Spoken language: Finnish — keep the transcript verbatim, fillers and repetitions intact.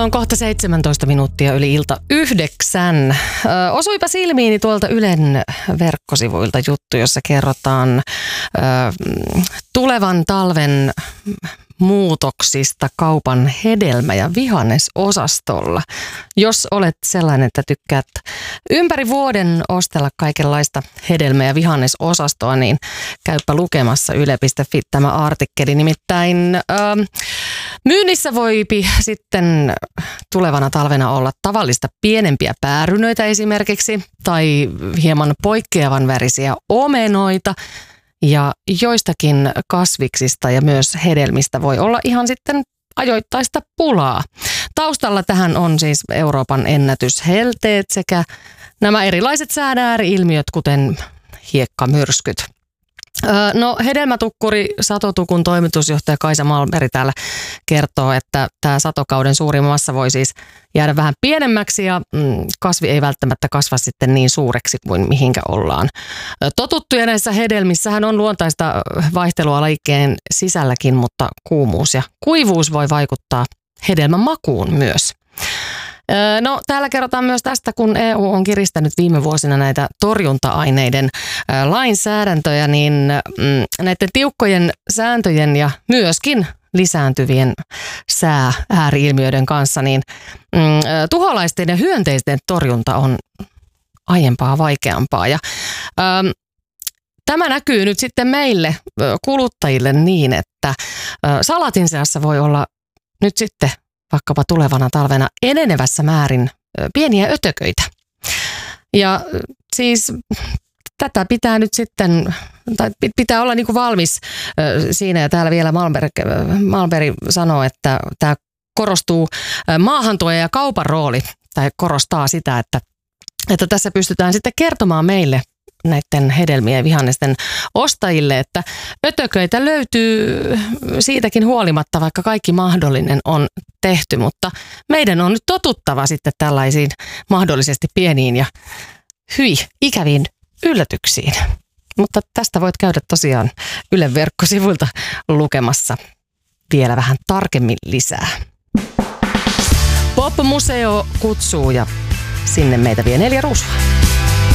on kohta seitsemäntoista minuuttia yli ilta yhdeksän. Ö, osuipa silmiini tuolta Ylen verkkosivuilta juttu, jossa kerrotaan ö, tulevan talven muutoksista kaupan hedelmä- ja vihannesosastolla. Jos olet sellainen, että tykkäät ympäri vuoden ostella kaikenlaista hedelmä- ja vihannesosastoa, niin käypä lukemassa yle piste fi tämä artikkeli. Nimittäin ö, myynnissä voipi sitten tulevana talvena olla tavallista pienempiä päärynöitä esimerkiksi, tai hieman poikkeavan värisiä omenoita. Ja joistakin kasviksista ja myös hedelmistä voi olla ihan sitten ajoittaista pulaa. Taustalla tähän on siis Euroopan ennätyshelteet sekä nämä erilaiset säädääri-ilmiöt, kuten hiekkamyrskyt. No, hedelmätukkuri Satotukun toimitusjohtaja Kaisa Malmberg täällä kertoo, että tämä satokauden suurin massa voi siis jäädä vähän pienemmäksi ja kasvi ei välttämättä kasva sitten niin suureksi kuin mihinkä ollaan totuttu. Ja näissä hedelmissähän on luontaista vaihtelua lajikeen sisälläkin, mutta kuumuus ja kuivuus voi vaikuttaa hedelmän makuun myös. No, täällä kerrotaan myös tästä, kun E U on kiristänyt viime vuosina näitä torjunta-aineiden lainsäädäntöjä, niin näiden tiukkojen sääntöjen ja myöskin lisääntyvien sää-ääri-ilmiöiden kanssa, niin tuholaisten ja hyönteisten torjunta on aiempaa vaikeampaa. Ja, ähm, tämä näkyy nyt sitten meille kuluttajille niin, että salatin seassa voi olla nyt sitten vaikkapa tulevana talvena enenevässä määrin pieniä ötököitä. Ja siis tätä pitää nyt sitten, tai pitää olla niin kuin valmis siinä, ja täällä vielä Malmberg, Malmberg sanoo, että tämä korostuu maahantuoja ja kaupan rooli, tai korostaa sitä, että, että tässä pystytään sitten kertomaan meille näiden hedelmien ja vihannesten ostajille, että ötököitä löytyy siitäkin huolimatta, vaikka kaikki mahdollinen on tehty, mutta meidän on nyt totuttava sitten tällaisiin mahdollisesti pieniin ja hyi ikäviin yllätyksiin. Mutta tästä voit käydä tosiaan Ylen verkkosivuilta lukemassa vielä vähän tarkemmin lisää. Pop-museo kutsuu ja sinne meitä vie Neljä Ruusua.